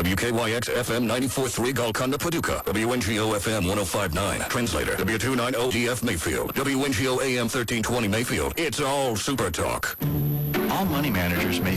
WKYX FM 94.3 Golconda, Paducah. WNGO FM 105.9. Translator, W290DF Mayfield. WNGO AM 1320 Mayfield. It's all Super Talk. All money managers may